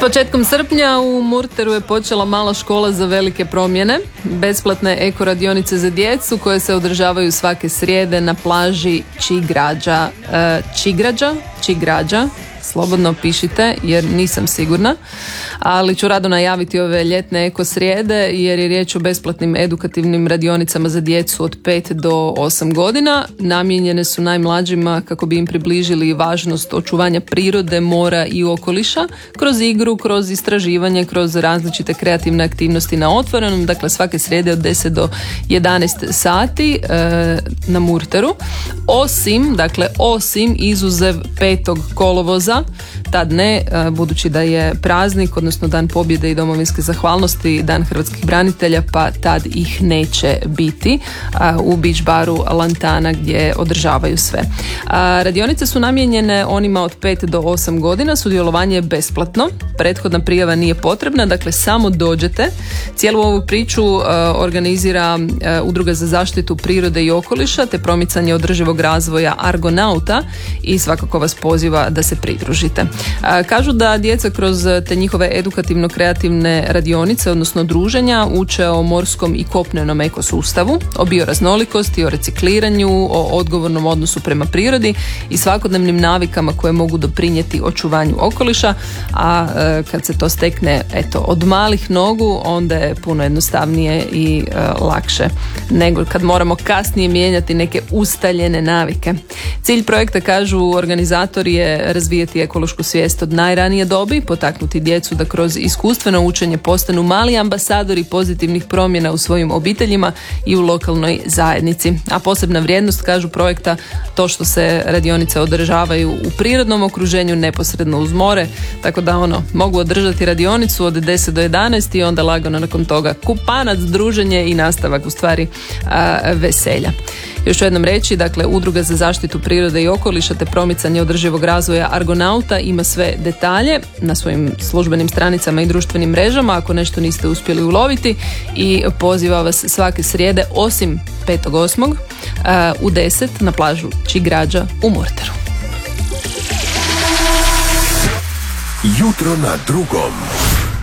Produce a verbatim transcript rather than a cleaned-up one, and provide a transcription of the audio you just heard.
početkom srpnja u Murteru je počela mala škola za velike promjene. Besplatne eko radionice za djecu koje se održavaju svake srijede na plaži Čigrađa. E, Čigrađa? Čigrađa. Slobodno pišite jer nisam sigurna, ali ću rado najaviti ove ljetne eko srijede jer je riječ o besplatnim edukativnim radionicama za djecu od pet do osam godina. Namijenjene su najmlađima kako bi im približili važnost očuvanja prirode, mora i okoliša kroz igru, kroz istraživanje, kroz različite kreativne aktivnosti na otvorenom, dakle svake srijede od deset do jedanaest sati e, na Murteru. Osim, dakle osim izuzev petog kolovoza, tad ne, budući da je praznik, odnosno Dan pobjede i domovinske zahvalnosti, Dan hrvatskih branitelja, pa tad ih neće biti u beach baru Lantana gdje održavaju sve. Radionice su namijenjene onima od pet do osam godina, sudjelovanje je besplatno, prethodna prijava nije potrebna, dakle samo dođete. Cijelu ovu priču organizira Udruga za zaštitu prirode i okoliša te promicanje održivog razvoja Argonauta i svakako vas poziva da se pridružite. Kažu da djeca kroz te njihove edukativno-kreativne radionice, odnosno druženja, uče o morskom i kopnenom ekosustavu, o bioraznolikosti, o recikliranju, o odgovornom odnosu prema prirodi i svakodnevnim navikama koje mogu doprinijeti očuvanju okoliša, a kad se to stekne eto, od malih nogu, onda je puno jednostavnije i e, lakše nego kad moramo kasnije mijenjati neke ustaljene navike. Cilj projekta, kažu organizatori, je razvijati ekološku svijest od najranije dobi, potaknuti djecu da kroz iskustveno učenje postanu mali ambasadori pozitivnih promjena u svojim obiteljima i u lokalnoj zajednici. A posebna vrijednost, kažu projekta, to što se radionice održavaju u prirodnom okruženju neposredno uz more, tako da ono, mogu održati radionicu od deset do jedanaest i onda lagano nakon toga kupanac, druženje i nastavak u stvari a, veselja. Još ću jednom reći, dakle, Udruga za zaštitu prirode i okoliša te promicanje održivog razvoja Argonauta ima sve detalje na svojim službenim stranicama i društvenim mrežama ako nešto niste uspjeli uloviti, i poziva vas svake srijede osim petog osmog uh, u deset na plažu Čigrađa u Murteru. Jutro na drugom.